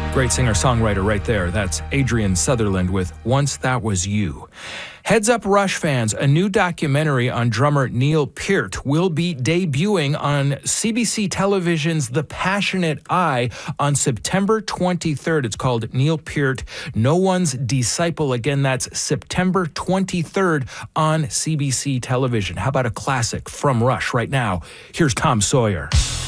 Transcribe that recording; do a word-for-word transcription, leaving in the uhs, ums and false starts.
Great singer-songwriter right there. That's Adrian Sutherland with Once That Was You. Heads Up Rush fans, a new documentary on drummer Neil Peart will be debuting on C B C Television's The Passionate Eye on September twenty-third. It's called Neil Peart, No One's Disciple. Again, that's September twenty-third on C B C Television. How about a classic from Rush right now? Here's Tom Sawyer.